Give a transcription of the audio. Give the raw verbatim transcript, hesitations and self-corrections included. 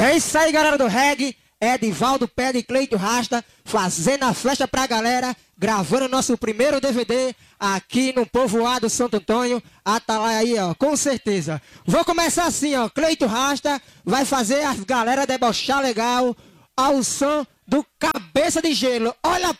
É isso aí, galera do reggae. Edivaldo Pé de Cleito Rasta, fazendo a flecha pra galera, gravando nosso primeiro D V D aqui no povoado Santo Antônio. Atalaia aí, ó, com certeza. Vou começar assim, ó. Cleito Rasta vai fazer as galera debochar legal ao som do Cabeça de Gelo. Olha